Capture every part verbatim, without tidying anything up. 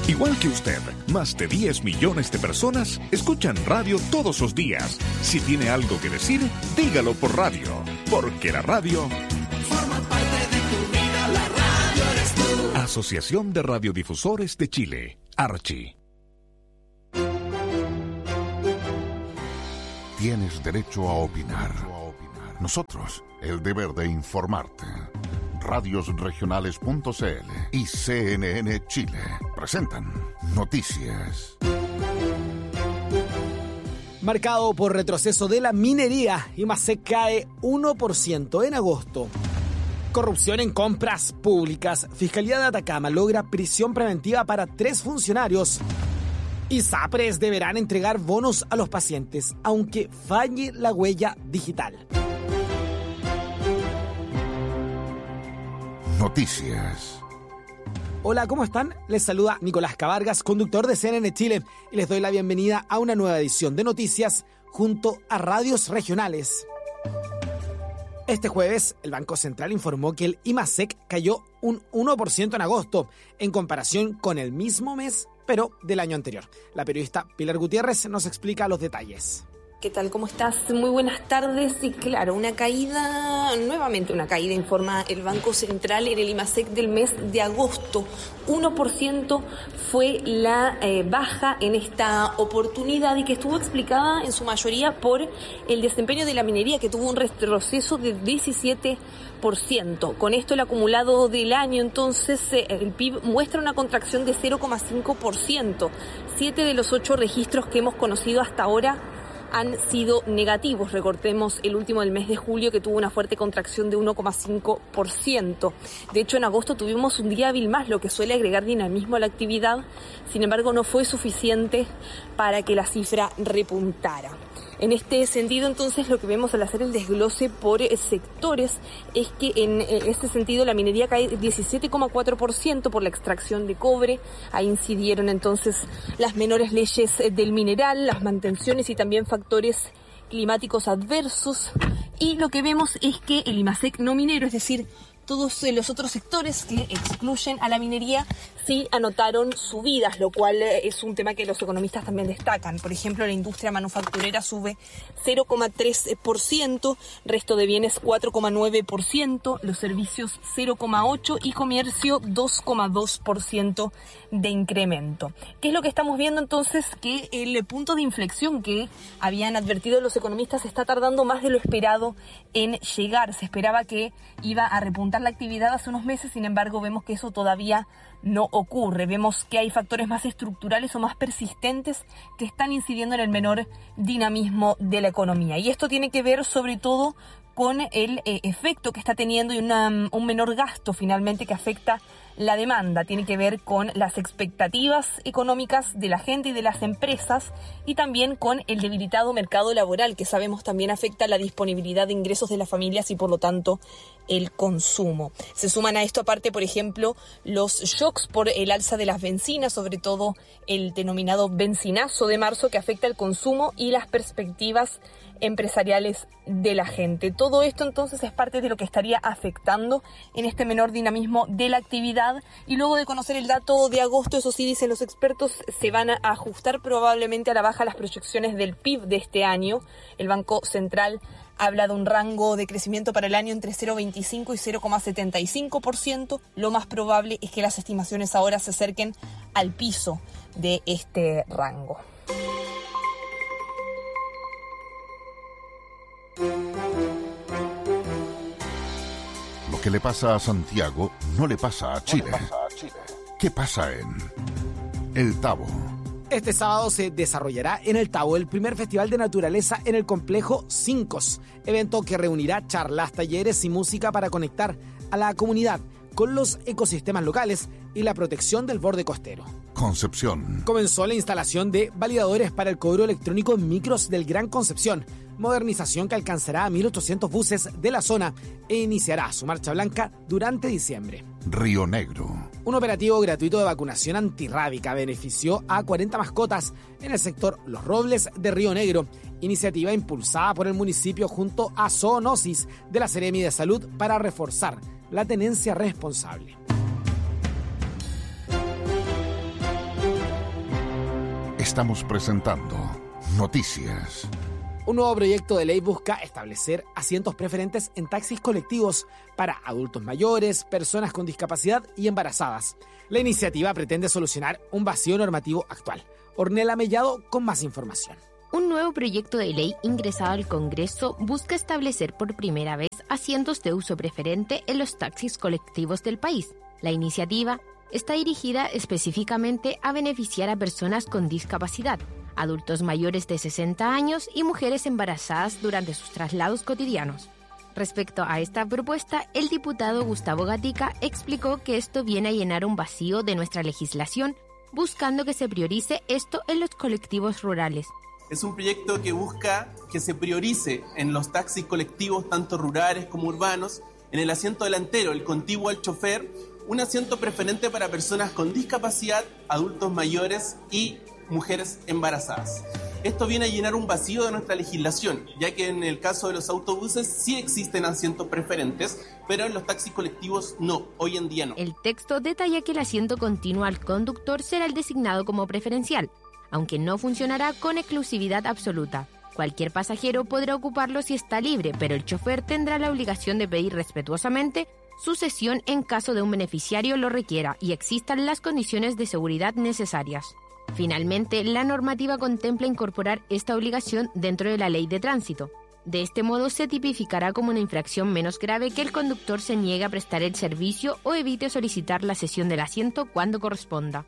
Igual que usted, más de diez millones de personas escuchan radio todos los días. Si tiene algo que decir, dígalo por radio, porque la radio forma parte de tu vida, la radio eres tú. Asociación de Radiodifusores de Chile, Archi. Tienes derecho a opinar. Nosotros, el deber de informarte. radios regionales punto c l y C N N Chile presentan Noticias. Marcado por retroceso de la minería, IMASEC cae uno por ciento en agosto. Corrupción en compras públicas. Fiscalía de Atacama logra prisión preventiva para tres funcionarios. ISAPRES deberán entregar bonos a los pacientes, aunque falle la huella digital. Noticias. Hola, ¿cómo están? Les saluda Nicolás Cabargas, conductor de C N N Chile, y les doy la bienvenida a una nueva edición de Noticias junto a radios regionales. Este jueves, el Banco Central informó que el IMASEC cayó un uno por ciento en agosto, en comparación con el mismo mes, pero del año anterior. La periodista Pilar Gutiérrez nos explica los detalles. ¿Qué tal? ¿Cómo estás? Muy buenas tardes. Y claro, una caída, nuevamente una caída, informa el Banco Central en el IMASEC del mes de agosto. uno por ciento fue la eh, baja en esta oportunidad y que estuvo explicada en su mayoría por el desempeño de la minería, que tuvo un retroceso de diecisiete por ciento. Con esto, el acumulado del año, entonces, eh, el P I B muestra una contracción de cero coma cinco por ciento. Siete de los ocho registros que hemos conocido hasta ahora han sido negativos. Recordemos el último del mes de julio, que tuvo una fuerte contracción de uno coma cinco por ciento. De hecho, en agosto tuvimos un día hábil más, lo que suele agregar dinamismo a la actividad. Sin embargo, no fue suficiente para que la cifra repuntara. En este sentido, entonces, lo que vemos al hacer el desglose por sectores es que en este sentido la minería cae diecisiete coma cuatro por ciento por la extracción de cobre. Ahí incidieron entonces las menores leyes del mineral, las mantenciones y también factores climáticos adversos. Y lo que vemos es que el IMASEC no minero, es decir, todos los otros sectores que excluyen a la minería, sí anotaron subidas, lo cual es un tema que los economistas también destacan. Por ejemplo, la industria manufacturera sube cero coma tres por ciento, resto de bienes cuatro coma nueve por ciento, los servicios cero coma ocho por ciento y comercio dos coma dos por ciento de incremento. ¿Qué es lo que estamos viendo entonces? Que el punto de inflexión que habían advertido los economistas está tardando más de lo esperado en llegar. Se esperaba que iba a repuntar la actividad hace unos meses, sin embargo vemos que eso todavía no ocurre. Vemos que hay factores más estructurales o más persistentes que están incidiendo en el menor dinamismo de la economía. Y esto tiene que ver sobre todo con el eh, efecto que está teniendo y una, un menor gasto finalmente que afecta la demanda. Tiene que ver con las expectativas económicas de la gente y de las empresas y también con el debilitado mercado laboral, que sabemos también afecta la disponibilidad de ingresos de las familias y por lo tanto el consumo. Se suman a esto aparte, por ejemplo, los shocks por el alza de las bencinas, sobre todo el denominado bencinazo de marzo, que afecta el consumo y las perspectivas empresariales de la gente. Todo esto entonces es parte de lo que estaría afectando en este menor dinamismo de la actividad. Y luego de conocer el dato de agosto, eso sí, dicen los expertos, se van a ajustar probablemente a la baja las proyecciones del P I B de este año. El Banco Central habla de un rango de crecimiento para el año entre cero coma veinticinco y cero coma setenta y cinco por ciento. Lo más probable es que las estimaciones ahora se acerquen al piso de este rango. Lo que le pasa a Santiago no le pasa a Chile. ¿Qué pasa en El Tabo? Este sábado se desarrollará en El Tabo el primer festival de naturaleza en el complejo Cincos, evento que reunirá charlas, talleres y música para conectar a la comunidad con los ecosistemas locales y la protección del borde costero. Concepción. Comenzó la instalación de validadores para el cobro electrónico en micros del Gran Concepción, modernización que alcanzará a mil ochocientos buses de la zona e iniciará su marcha blanca durante diciembre. Río Negro. Un operativo gratuito de vacunación antirrábica benefició a cuarenta mascotas en el sector Los Robles de Río Negro, iniciativa impulsada por el municipio junto a Zoonosis de la Seremi de Salud para reforzar la tenencia responsable. Estamos presentando Noticias. Un nuevo proyecto de ley busca establecer asientos preferentes en taxis colectivos para adultos mayores, personas con discapacidad y embarazadas. La iniciativa pretende solucionar un vacío normativo actual. Ornella Mellado con más información. Un nuevo proyecto de ley ingresado al Congreso busca establecer por primera vez asientos de uso preferente en los taxis colectivos del país. La iniciativa está dirigida específicamente a beneficiar a personas con discapacidad, adultos mayores de sesenta años y mujeres embarazadas durante sus traslados cotidianos. Respecto a esta propuesta, el diputado Gustavo Gatica explicó que esto viene a llenar un vacío de nuestra legislación, buscando que se priorice esto en los colectivos rurales. Es un proyecto que busca que se priorice en los taxis colectivos, tanto rurales como urbanos, en el asiento delantero, el contiguo al chofer, un asiento preferente para personas con discapacidad, adultos mayores y mujeres embarazadas. Esto viene a llenar un vacío de nuestra legislación, ya que en el caso de los autobuses sí existen asientos preferentes, pero en los taxis colectivos no, hoy en día no. El texto detalla que el asiento continuo al conductor será el designado como preferencial, aunque no funcionará con exclusividad absoluta. Cualquier pasajero podrá ocuparlo si está libre, pero el chofer tendrá la obligación de pedir respetuosamente su cesión en caso de un beneficiario lo requiera y existan las condiciones de seguridad necesarias. Finalmente, la normativa contempla incorporar esta obligación dentro de la ley de tránsito. De este modo, se tipificará como una infracción menos grave que el conductor se niegue a prestar el servicio o evite solicitar la cesión del asiento cuando corresponda.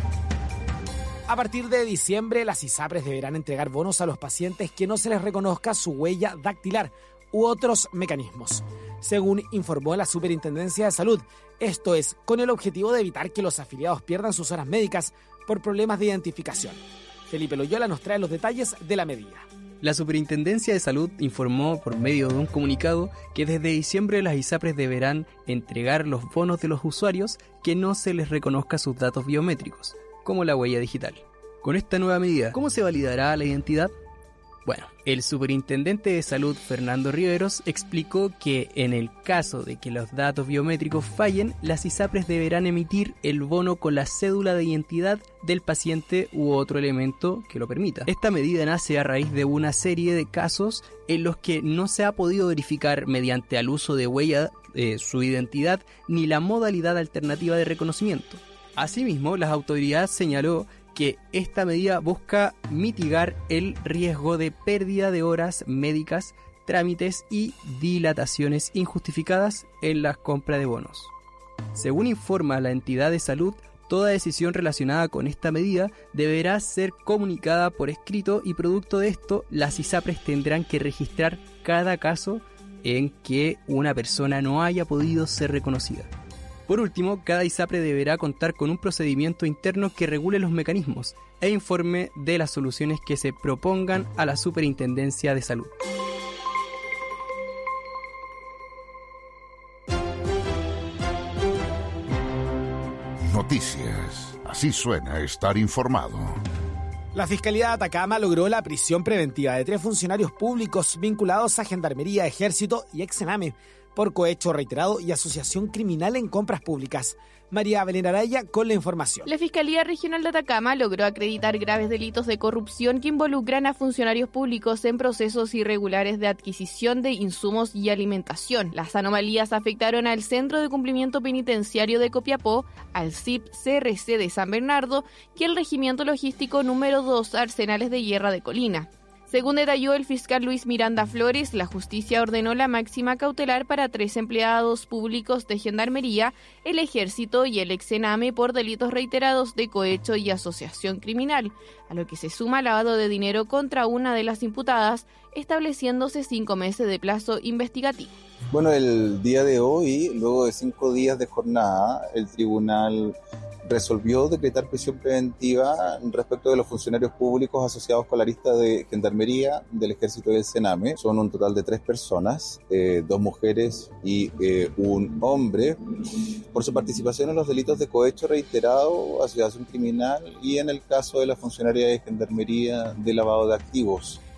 A partir de diciembre, las ISAPRES deberán entregar bonos a los pacientes que no se les reconozca su huella dactilar u otros mecanismos, según informó la Superintendencia de Salud. Esto es, con el objetivo de evitar que los afiliados pierdan sus horas médicas por problemas de identificación. Felipe Loyola nos trae los detalles de la medida. La Superintendencia de Salud informó por medio de un comunicado que desde diciembre las ISAPRES deberán entregar los bonos de los usuarios que no se les reconozca sus datos biométricos, como la huella digital. Con esta nueva medida, ¿cómo se validará la identidad? Bueno, el superintendente de salud Fernando Riveros explicó que en el caso de que los datos biométricos fallen, las ISAPRES deberán emitir el bono con la cédula de identidad del paciente u otro elemento que lo permita. Esta medida nace a raíz de una serie de casos en los que no se ha podido verificar mediante el uso de huella eh, su identidad ni la modalidad alternativa de reconocimiento. Asimismo, las autoridades señaló que esta medida busca mitigar el riesgo de pérdida de horas médicas, trámites y dilataciones injustificadas en la compra de bonos. Según informa la entidad de salud, toda decisión relacionada con esta medida deberá ser comunicada por escrito y producto de esto, las ISAPRES tendrán que registrar cada caso en que una persona no haya podido ser reconocida. Por último, cada ISAPRE deberá contar con un procedimiento interno que regule los mecanismos e informe de las soluciones que se propongan a la Superintendencia de Salud. Noticias. Así suena estar informado. La Fiscalía de Atacama logró la prisión preventiva de tres funcionarios públicos vinculados a Gendarmería, Ejército y Exename por cohecho reiterado y asociación criminal en compras públicas. María Belén Araya con la información. La Fiscalía Regional de Atacama logró acreditar graves delitos de corrupción que involucran a funcionarios públicos en procesos irregulares de adquisición de insumos y alimentación. Las anomalías afectaron al Centro de Cumplimiento Penitenciario de Copiapó, al C I P C R C de San Bernardo y el Regimiento Logístico número dos Arsenales de Guerra de Colina. Según detalló el fiscal Luis Miranda Flores, la justicia ordenó la máxima cautelar para tres empleados públicos de Gendarmería, el Ejército y el Exename por delitos reiterados de cohecho y asociación criminal, a lo que se suma lavado de dinero contra una de las imputadas, estableciéndose cinco meses de plazo investigativo. Bueno, el día de hoy, luego de cinco días de jornada, el tribunal resolvió decretar prisión preventiva respecto de los funcionarios públicos asociados con la lista de Gendarmería, del Ejército y del Sename. Son un total de tres personas, eh, dos mujeres y eh, un hombre, por su participación en los delitos de cohecho reiterado, asociación criminal y en el caso de la funcionaria de Gendarmería de lavado de activos.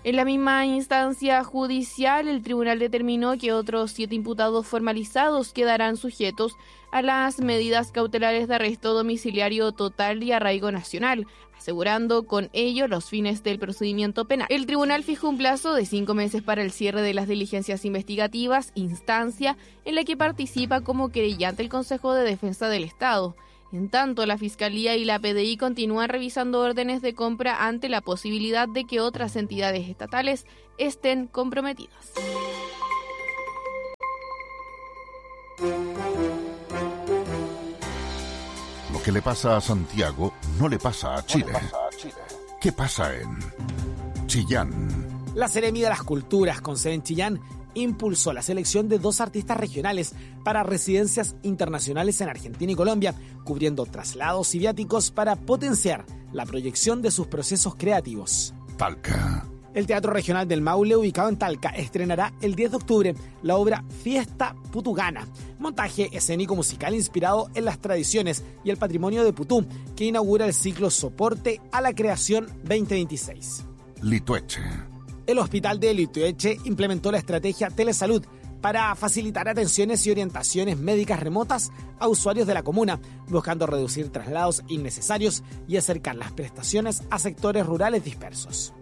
En la misma instancia judicial, el tribunal determinó que otros siete imputados formalizados quedarán sujetos a las medidas cautelares de arresto domiciliario total y arraigo nacional, asegurando con ello los fines del procedimiento penal. El tribunal fijó un plazo de cinco meses para el cierre de las diligencias investigativas, instancia en la que participa como querellante el Consejo de Defensa del Estado. En tanto, la Fiscalía y la P D I continúan revisando órdenes de compra ante la posibilidad de que otras entidades estatales estén comprometidas. Lo que le pasa a Santiago no le pasa a Chile. ¿Qué pasa en Chillán? La Seremi de las Culturas, con sede en Chillán, impulsó la selección de dos artistas regionales para residencias internacionales en Argentina y Colombia, cubriendo traslados y viáticos para potenciar la proyección de sus procesos creativos. Talca. El Teatro Regional del Maule, ubicado en Talca, estrenará el diez de octubre la obra Fiesta Putugana, montaje escénico musical inspirado en las tradiciones y el patrimonio de Putú, que inaugura el ciclo Soporte a la Creación veinte veintiséis. Litueche. El Hospital de Litueche implementó la estrategia Telesalud para facilitar atenciones y orientaciones médicas remotas a usuarios de la comuna, buscando reducir traslados innecesarios y acercar las prestaciones a sectores rurales dispersos.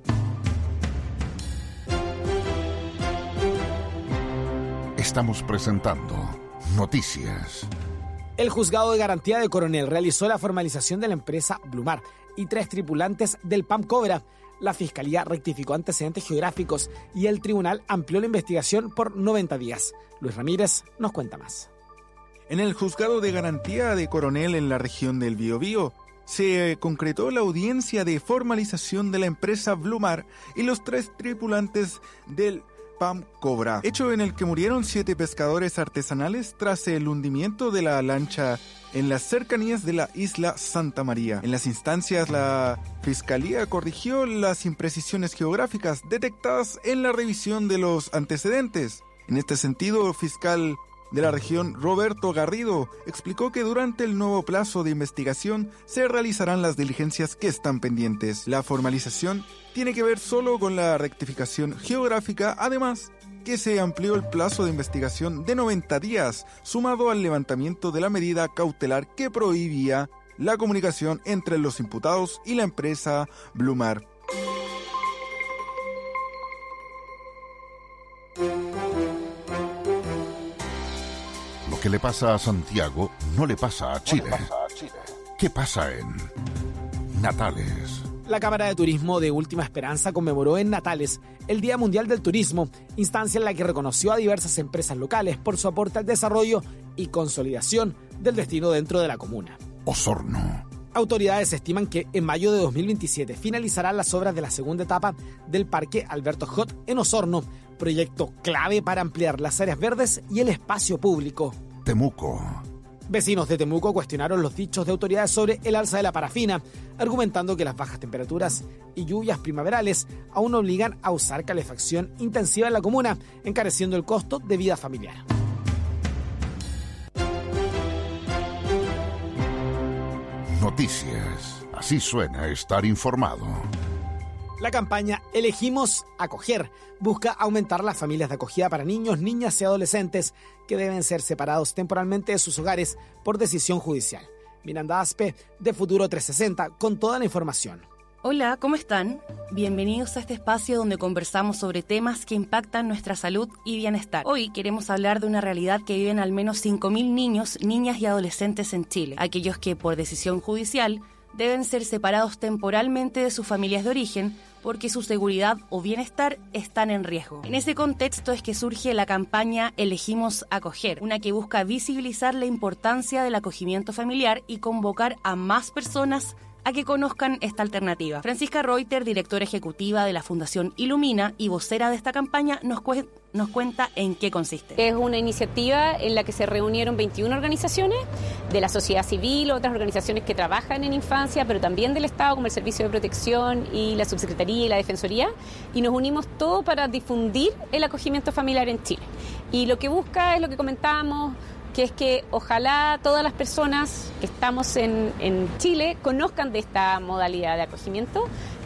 Estamos presentando Noticias. El Juzgado de Garantía de Coronel realizó la formalización de la empresa Blumar y tres tripulantes del P A M Cobra. La Fiscalía rectificó antecedentes geográficos y el tribunal amplió la investigación por noventa días. Luis Ramírez nos cuenta más. En el Juzgado de Garantía de Coronel en la región del Biobío se concretó la audiencia de formalización de la empresa Blumar y los tres tripulantes del P A M Cobra, hecho en el que murieron siete pescadores artesanales tras el hundimiento de la lancha en las cercanías de la isla Santa María. En las instancias, la Fiscalía corrigió las imprecisiones geográficas detectadas en la revisión de los antecedentes. En este sentido, el fiscal de la región, Roberto Garrido, explicó que durante el nuevo plazo de investigación se realizarán las diligencias que están pendientes. La formalización tiene que ver solo con la rectificación geográfica, además que se amplió el plazo de investigación de noventa días, sumado al levantamiento de la medida cautelar que prohibía la comunicación entre los imputados y la empresa Blumar. Lo que le pasa a Santiago no le pasa a Chile. ¿Qué pasa en Natales? La Cámara de Turismo de Última Esperanza conmemoró en Natales el Día Mundial del Turismo, instancia en la que reconoció a diversas empresas locales por su aporte al desarrollo y consolidación del destino dentro de la comuna. Osorno. Autoridades estiman que en mayo de dos mil veintisiete finalizarán las obras de la segunda etapa del Parque Alberto Hot en Osorno, proyecto clave para ampliar las áreas verdes y el espacio público. Temuco. Vecinos de Temuco cuestionaron los dichos de autoridades sobre el alza de la parafina, argumentando que las bajas temperaturas y lluvias primaverales aún obligan a usar calefacción intensiva en la comuna, encareciendo el costo de vida familiar. Noticias. Así suena estar informado. La campaña Elegimos Acoger busca aumentar las familias de acogida para niños, niñas y adolescentes que deben ser separados temporalmente de sus hogares por decisión judicial. Miranda Aspe, de Futuro trescientos sesenta, con toda la información. Hola, ¿cómo están? Bienvenidos a este espacio donde conversamos sobre temas que impactan nuestra salud y bienestar. Hoy queremos hablar de una realidad que viven al menos cinco mil niños, niñas y adolescentes en Chile. Aquellos que, por decisión judicial, deben ser separados temporalmente de sus familias de origen porque su seguridad o bienestar están en riesgo. En ese contexto es que surge la campaña Elegimos Acoger, una que busca visibilizar la importancia del acogimiento familiar y convocar a más personas a que conozcan esta alternativa. Francisca Reuter, directora ejecutiva de la Fundación Ilumina y vocera de esta campaña, nos, cu- nos cuenta en qué consiste. Es una iniciativa en la que se reunieron veintiuna organizaciones de la sociedad civil, otras organizaciones que trabajan en infancia, pero también del Estado, como el Servicio de Protección y la Subsecretaría y la Defensoría, y nos unimos todos para difundir el acogimiento familiar en Chile. Y lo que busca es lo que comentábamos, que es que ojalá todas las personas que estamos en, en Chile conozcan de esta modalidad de acogimiento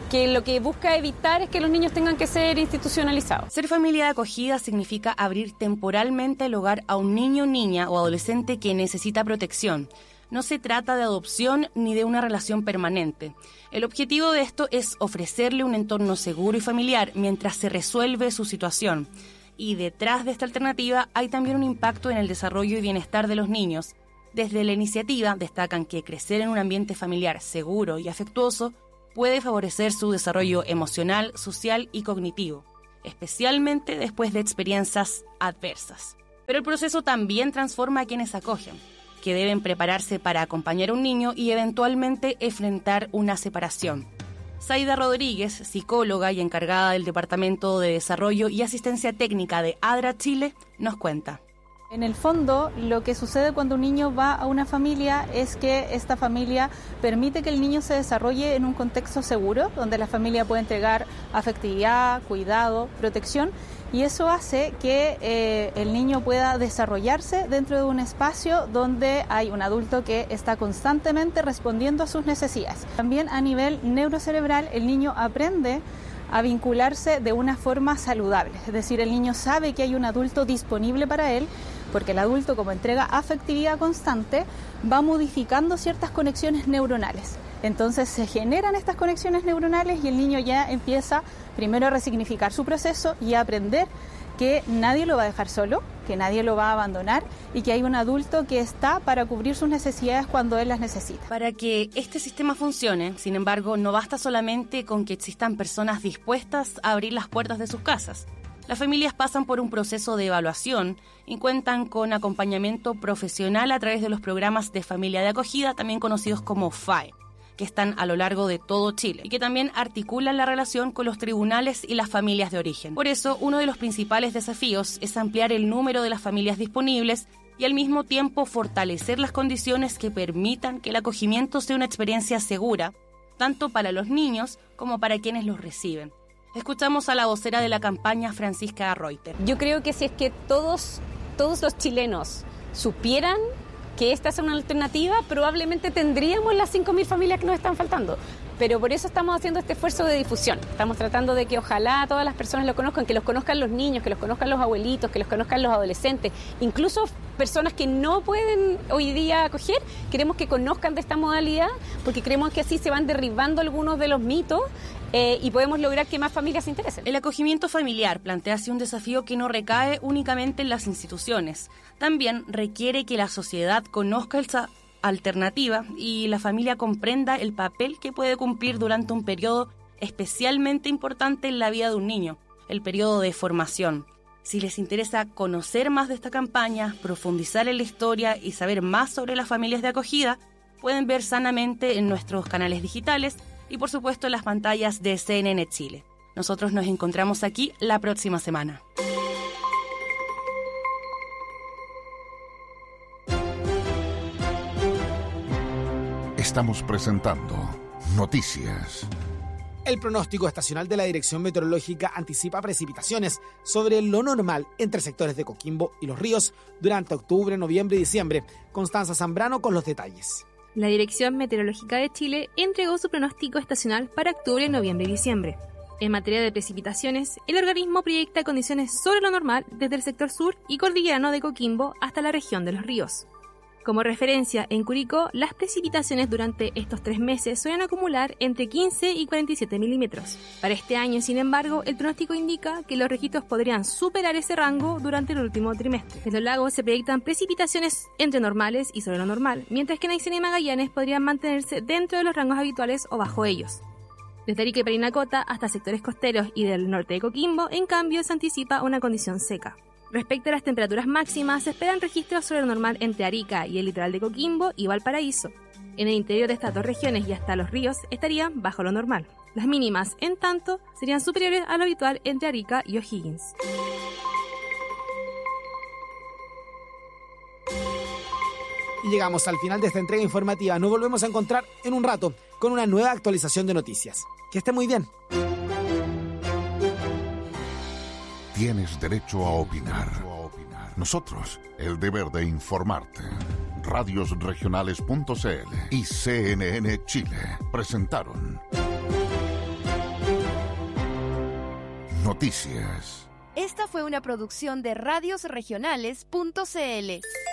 que lo que busca evitar es que los niños tengan que ser institucionalizados. Ser familia de acogida significa abrir temporalmente el hogar a un niño, niña o adolescente que necesita protección. No se trata de adopción ni de una relación permanente. El objetivo de esto es ofrecerle un entorno seguro y familiar mientras se resuelve su situación. Y detrás de esta alternativa hay también un impacto en el desarrollo y bienestar de los niños. Desde la iniciativa destacan que crecer en un ambiente familiar seguro y afectuoso puede favorecer su desarrollo emocional, social y cognitivo, especialmente después de experiencias adversas. Pero el proceso también transforma a quienes acogen, que deben prepararse para acompañar a un niño y eventualmente enfrentar una separación. Zaida Rodríguez, psicóloga y encargada del Departamento de Desarrollo y Asistencia Técnica de ADRA Chile, nos cuenta. En el fondo, lo que sucede cuando un niño va a una familia es que esta familia permite que el niño se desarrolle en un contexto seguro, donde la familia puede entregar afectividad, cuidado, protección, y eso hace que eh, el niño pueda desarrollarse dentro de un espacio donde hay un adulto que está constantemente respondiendo a sus necesidades. También a nivel neurocerebral, el niño aprende a vincularse de una forma saludable, es decir, el niño sabe que hay un adulto disponible para él, porque el adulto, como entrega afectividad constante, va modificando ciertas conexiones neuronales. Entonces se generan estas conexiones neuronales y el niño ya empieza primero a resignificar su proceso y a aprender que nadie lo va a dejar solo, que nadie lo va a abandonar y que hay un adulto que está para cubrir sus necesidades cuando él las necesita. Para que este sistema funcione, sin embargo, no basta solamente con que existan personas dispuestas a abrir las puertas de sus casas. Las familias pasan por un proceso de evaluación y cuentan con acompañamiento profesional a través de los programas de familia de acogida, también conocidos como F A E, que están a lo largo de todo Chile y que también articulan la relación con los tribunales y las familias de origen. Por eso, uno de los principales desafíos es ampliar el número de las familias disponibles y al mismo tiempo fortalecer las condiciones que permitan que el acogimiento sea una experiencia segura, tanto para los niños como para quienes los reciben. Escuchamos a la vocera de la campaña, Francisca Reuter. Yo creo que si es que todos, todos los chilenos supieran que esta es una alternativa, probablemente tendríamos las cinco mil familias que nos están faltando. Pero por eso estamos haciendo este esfuerzo de difusión. Estamos tratando de que ojalá todas las personas lo conozcan, que los conozcan los niños, que los conozcan los abuelitos, que los conozcan los adolescentes, incluso personas que no pueden hoy día acoger. Queremos que conozcan de esta modalidad porque creemos que así se van derribando algunos de los mitos eh, y podemos lograr que más familias se interesen. El acogimiento familiar plantea así un desafío que no recae únicamente en las instituciones. También requiere que la sociedad conozca el sa- alternativa y la familia comprenda el papel que puede cumplir durante un periodo especialmente importante en la vida de un niño, el periodo de formación. Si les interesa conocer más de esta campaña, profundizar en la historia y saber más sobre las familias de acogida, pueden ver Sanamente en nuestros canales digitales y por supuesto en las pantallas de C N N Chile. Nosotros nos encontramos aquí la próxima semana. Estamos presentando Noticias. El pronóstico estacional de la Dirección Meteorológica anticipa precipitaciones sobre lo normal entre sectores de Coquimbo y Los Ríos durante octubre, noviembre y diciembre. Constanza Zambrano con los detalles. La Dirección Meteorológica de Chile entregó su pronóstico estacional para octubre, noviembre y diciembre. En materia de precipitaciones, el organismo proyecta condiciones sobre lo normal desde el sector sur y cordillerano de Coquimbo hasta la región de Los Ríos. Como referencia, en Curicó, las precipitaciones durante estos tres meses suelen acumular entre quince y cuarenta y siete milímetros. Para este año, sin embargo, el pronóstico indica que los registros podrían superar ese rango durante el último trimestre. En los lagos se proyectan precipitaciones entre normales y sobre lo normal, mientras que en Aysén y Magallanes podrían mantenerse dentro de los rangos habituales o bajo ellos. Desde Arica y Parinacota hasta sectores costeros y del norte de Coquimbo, en cambio, se anticipa una condición seca. Respecto a las temperaturas máximas, se esperan registros sobre lo normal entre Arica y el litoral de Coquimbo y Valparaíso. En el interior de estas dos regiones y hasta Los Ríos estarían bajo lo normal. Las mínimas, en tanto, serían superiores a lo habitual entre Arica y O'Higgins. Y llegamos al final de esta entrega informativa. Nos volvemos a encontrar en un rato con una nueva actualización de noticias. Que esté muy bien. Tienes derecho a opinar. Nosotros, el deber de informarte. radios regionales punto c l y C N N Chile presentaron Noticias. Esta fue una producción de radios regionales punto c l.